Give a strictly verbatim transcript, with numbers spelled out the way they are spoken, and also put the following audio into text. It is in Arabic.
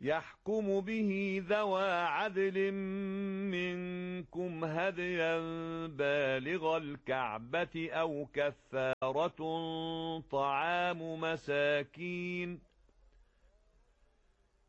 يحكم به ذوى عدل منكم هديا بالغ الكعبة أو كفارة طعام مساكين